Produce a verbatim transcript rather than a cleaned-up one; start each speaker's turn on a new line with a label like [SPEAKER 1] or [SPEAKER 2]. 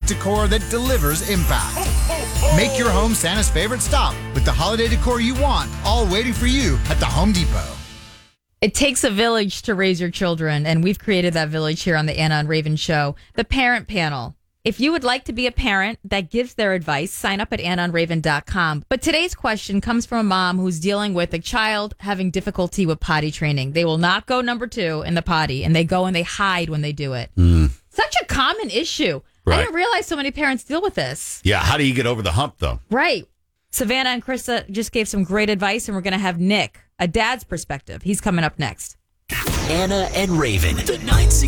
[SPEAKER 1] decor that delivers impact. Make your home Santa's favorite stop with the holiday decor you want, all waiting for you at the Home Depot.
[SPEAKER 2] It takes a village to raise your children, and we've created that village here on the Anna and Raven Show, the Parent Panel. If you would like to be a parent that gives their advice, sign up at anna and raven dot com. But today's question comes from a mom who's dealing with a child having difficulty with potty training. They will not go number two in the potty, and they go and they hide when they do it.
[SPEAKER 3] Mm.
[SPEAKER 2] Such a common issue.
[SPEAKER 3] Right.
[SPEAKER 2] I didn't realize so many parents deal with this.
[SPEAKER 3] Yeah, how do you get over the hump, though?
[SPEAKER 2] Right. Savannah and Krista just gave some great advice, and we're going to have Nick, a dad's perspective. He's coming up next.
[SPEAKER 4] Anna and Raven, the nine sixty.